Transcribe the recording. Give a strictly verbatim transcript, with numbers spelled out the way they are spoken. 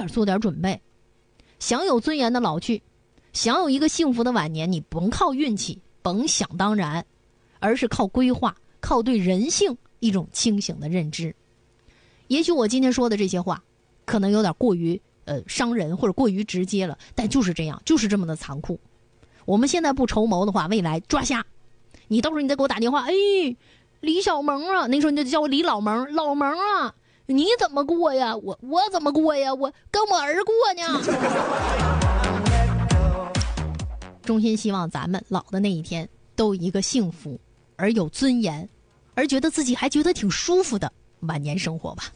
点做点准备。想有尊严的老去，想有一个幸福的晚年，你甭靠运气，甭想当然，而是靠规划，靠对人性一种清醒的认知。也许我今天说的这些话可能有点过于呃伤人或者过于直接了，但就是这样，就是这么的残酷。我们现在不筹谋的话，未来抓瞎。你到时候你再给我打电话，哎，李小萌啊，那时候你就叫我李老萌，老萌啊，你怎么过呀？我我怎么过呀？我跟我儿过呢。衷心希望咱们老的那一天都一个幸福而有尊严，而觉得自己还觉得挺舒服的晚年生活吧。